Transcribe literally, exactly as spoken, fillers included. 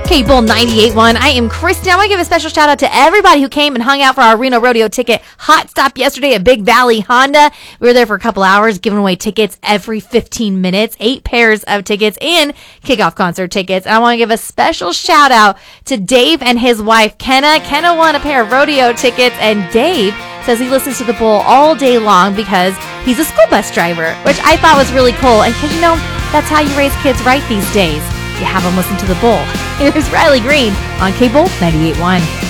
K-Bull ninety-eight point one. I am Kristen. I want to give a special shout out to everybody who came and hung out for our Reno Rodeo ticket hot stop yesterday at Big Valley Honda. We were there for a couple hours giving away tickets every fifteen minutes, eight pairs of tickets and kickoff concert tickets. And I want to give a special shout out to Dave and his wife, Kenna. Kenna won a pair of rodeo tickets, and Dave says he listens to the Bull all day long because he's a school bus driver, which I thought was really cool. And because, you know, that's how you raise kids right these days. You have them listen to the Bull. Here's Riley Green on K-Bull ninety-eight point one.